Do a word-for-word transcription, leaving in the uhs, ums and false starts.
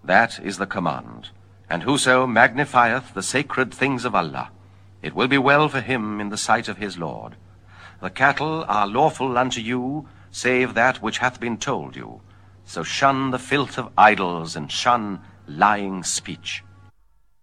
That is the command. And whoso magnifieth the sacred things of Allah, it will be well for him in the sight of his Lord. The cattle are lawful unto you, save that which hath been told you. So shun the filth of idols, and shun lying speech.